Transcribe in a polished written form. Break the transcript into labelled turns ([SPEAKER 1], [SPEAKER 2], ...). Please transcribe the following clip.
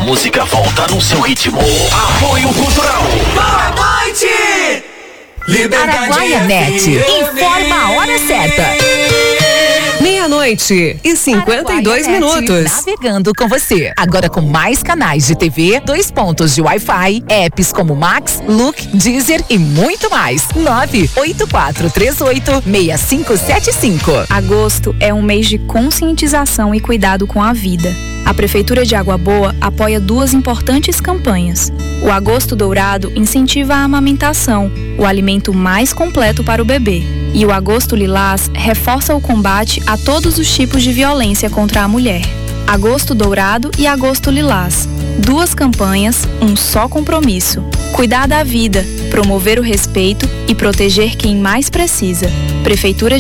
[SPEAKER 1] música volta no seu ritmo. Apoio Cultural.
[SPEAKER 2] Boa noite!
[SPEAKER 3] Araguaia Net informa a hora certa.
[SPEAKER 4] 12:52.
[SPEAKER 3] Navegando com você. Agora com mais canais de TV, 2 pontos de Wi-Fi, apps como Max, Look, Deezer e muito mais. 984386575.
[SPEAKER 5] Agosto é um mês de conscientização e cuidado com a vida. A Prefeitura de Água Boa apoia 2 importantes campanhas. O Agosto Dourado incentiva a amamentação, o alimento mais completo para o bebê. E o Agosto Lilás reforça o combate a todos os tipos de violência contra a mulher. Agosto Dourado e Agosto Lilás. 2 campanhas, um só compromisso. Cuidar da vida, promover o respeito e proteger quem mais precisa. Prefeitura de